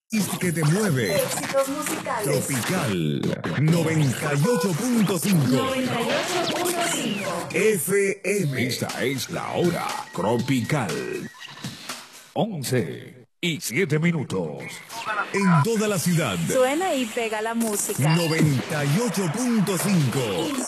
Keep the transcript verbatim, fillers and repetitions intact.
Y que te mueve. Éxitos musicales. Tropical noventa y ocho punto cinco. noventa y ocho punto cinco. F M. Esta es la hora tropical. once y siete minutos. En toda la ciudad. Suena y pega la música. noventa y ocho punto cinco.